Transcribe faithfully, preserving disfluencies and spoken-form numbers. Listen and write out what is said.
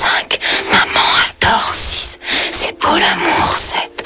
cinq, maman adore. six, c'est beau l'amour. sept,